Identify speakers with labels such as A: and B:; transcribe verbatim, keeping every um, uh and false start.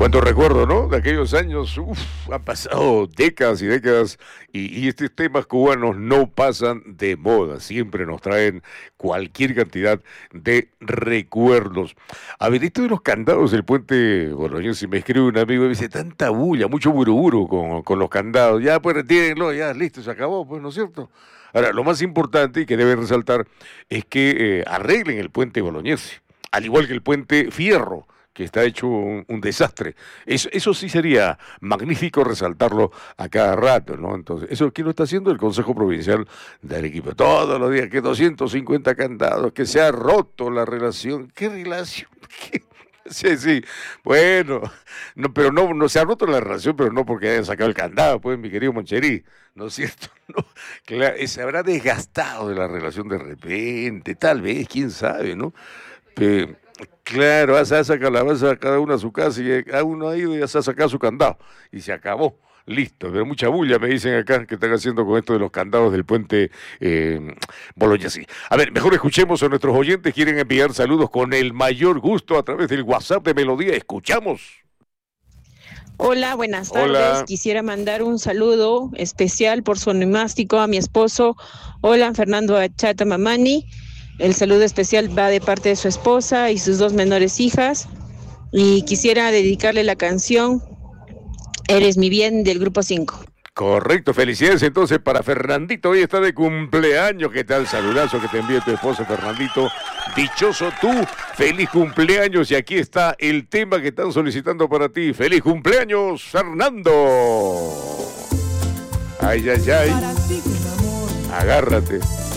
A: Cuánto recuerdo, ¿no? De aquellos años, uff, han pasado décadas y décadas y, y estos temas cubanos no pasan de moda, siempre nos traen cualquier cantidad de recuerdos. A ver, esto de los candados del puente Boloñesi, me escribe un amigo y me dice, tanta bulla, mucho buruburu con, con los candados, ya pues retírenlo, ya listo, se acabó, pues, ¿no es cierto? Ahora, lo más importante y que debe resaltar es que eh, arreglen el puente Boloñesi, al igual que el puente Fierro, que está hecho un, un desastre. Eso, eso sí sería magnífico resaltarlo a cada rato, ¿no? Entonces, eso ¿quién lo está haciendo? El Consejo Provincial de Arequipa. Todos los días, que doscientos cincuenta candados, que se ha roto la relación. ¿Qué relación? ¿Qué? Sí, sí, bueno, no, pero no, no se ha roto la relación, pero no porque hayan sacado el candado, pues, mi querido Moncherí, ¿no es cierto? No, claro, se habrá desgastado de la relación de repente, tal vez, quién sabe, ¿no? Pero, claro, hace esa calabaza cada uno a su casa y cada uno ha ido y ya se ha sacado su candado y se acabó. Listo, pero mucha bulla me dicen acá que están haciendo con esto de los candados del puente eh, Boloñesi. A ver, mejor escuchemos a nuestros oyentes, quieren enviar saludos con el mayor gusto a través del WhatsApp de Melodía. Escuchamos.
B: Hola, buenas tardes.
A: Hola.
B: Quisiera mandar un saludo especial por su onomástico a mi esposo, Hola Fernando Achata Mamani. El saludo especial va de parte de su esposa y sus dos menores hijas. Y quisiera dedicarle la canción Eres mi bien del Grupo cinco.
A: Correcto, felicidades entonces para Fernandito, hoy está de cumpleaños. ¿Qué tal? Saludazo que te envía tu esposo Fernandito, dichoso tú, feliz cumpleaños. Y aquí está el tema que están solicitando para ti. Feliz cumpleaños, Fernando. Ay, ay, ay, agárrate.